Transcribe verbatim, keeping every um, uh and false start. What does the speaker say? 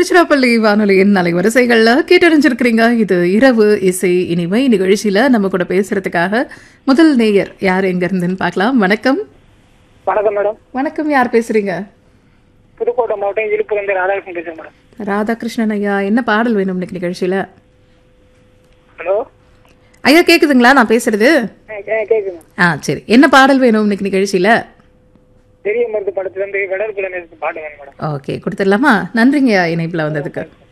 திருச்சிராப்பள்ளி வானொலியின் அலைவரிசைகள்ல கேட்டறிஞ்சிருக்கிறீங்க. இது இரவு இசை இனிமை நிகழ்ச்சியில நம்ம கூட பேசுறதுக்காக முதல் நேயர் யார் எங்க இருந்துன்னு பார்க்கலாம். வணக்கம். வணக்கம் மேடம். வணக்கம், யார் பேசுறீங்க? புதுக்கோட்டை மாவட்டம் இழுப்பு வந்து ராதாகிருஷ்ணன் பேசுறேன் மேடம். ராதாகிருஷ்ணன் ஐயா, என்ன பாடல் வேணும் இன்னைக்கு நிகழ்ச்சியில? ஹலோ ஐயா, கேக்குதுங்களா நான் பேசுறது? கேக்குங்க. ஆ சரி, என்ன பாடல் வேணும் இன்னைக்கு நிகழ்ச்சியில? பெரிய மருந்து படத்துல இருந்து விடல் புலன் பாட்டு வேணும் மேடம். ஓகே, கொடுத்துடலாமா? நன்றிங்க இணைப்புல வந்ததுக்கு.